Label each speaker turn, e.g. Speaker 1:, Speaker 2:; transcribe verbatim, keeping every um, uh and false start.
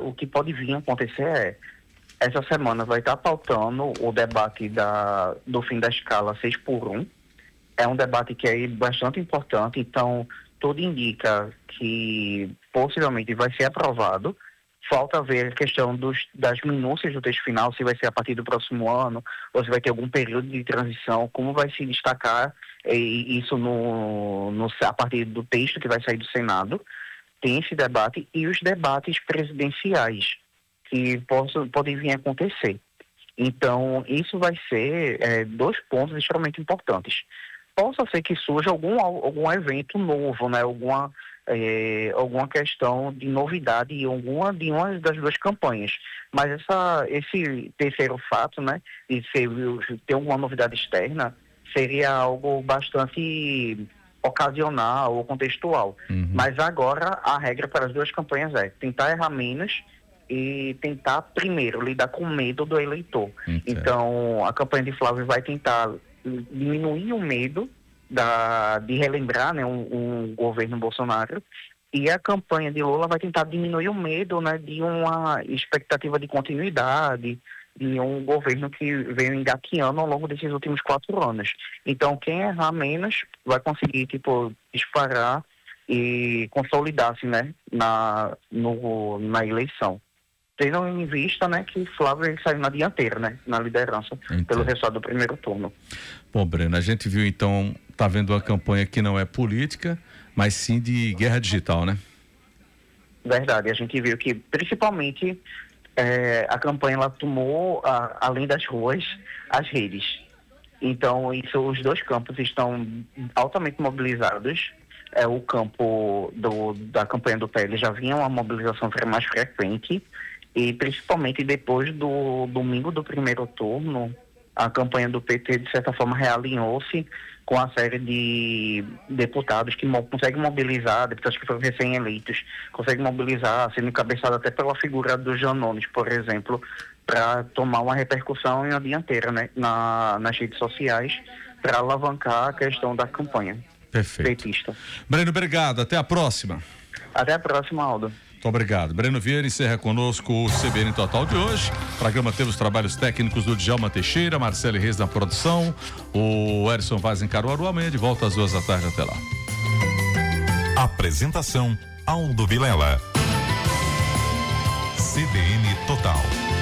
Speaker 1: o que pode vir a acontecer é, essa semana vai estar pautando o debate da, do fim da escala seis por um. É um debate que é bastante importante, então tudo indica que possivelmente vai ser aprovado. Falta ver a questão dos, das minúcias do texto final, se vai ser a partir do próximo ano, ou se vai ter algum período de transição, como vai se destacar e, isso no, no, a partir do texto que vai sair do Senado. Tem esse debate e os debates presidenciais que possam, podem vir a acontecer. Então, isso vai ser é, dois pontos extremamente importantes. Possa ser que surja algum, algum evento novo, né? Alguma, é, alguma questão de novidade em alguma de uma das duas campanhas. Mas essa, esse terceiro fato, né, de ser, ter alguma novidade externa, seria algo bastante ocasional ou contextual. Uhum. Mas agora a regra para as duas campanhas é tentar errar menos e tentar primeiro lidar com o medo do eleitor. Uhum. Então a campanha de Flávio vai tentar diminuir o medo da, de relembrar, né, um, um governo Bolsonaro, e a campanha de Lula vai tentar diminuir o medo, né, de uma expectativa de continuidade de um governo que veio engateando ao longo desses últimos quatro anos. Então quem errar menos vai conseguir tipo disparar e consolidar-se, né, na, no, na eleição. Tendo em vista, né, que Flávio ele saiu na dianteira, né, na liderança, então, pelo resultado do primeiro turno.
Speaker 2: Bom, Breno, a gente viu então, tá vendo uma campanha que não é política, mas sim de guerra digital, né?
Speaker 1: Verdade, a gente viu que principalmente é, a campanha ela tomou, a, além das ruas, as redes. Então, isso, os dois campos estão altamente mobilizados. É, o campo do, da campanha do P L já vinha uma mobilização mais frequente, e principalmente depois do domingo do primeiro turno, a campanha do P T, de certa forma, realinhou-se com a série de deputados que mo- conseguem mobilizar, deputados que foram recém-eleitos, conseguem mobilizar, sendo encabeçado até pela figura do Janones, por exemplo, para tomar uma repercussão em a dianteira, né, na, nas redes sociais, para alavancar a questão da campanha.
Speaker 2: Perfeito.
Speaker 1: Petista.
Speaker 2: Breno, obrigado. Até a próxima.
Speaker 1: Até a próxima, Aldo.
Speaker 2: Muito obrigado. Breno Vieira encerra conosco o C B N Total de hoje. O programa teve os trabalhos técnicos do Djalma Teixeira, Marcelo Reis na produção, o Erson Vaz em Caruaru. Amanhã de volta às duas da tarde. Até lá.
Speaker 3: Apresentação: Aldo Vilela. C B N Total.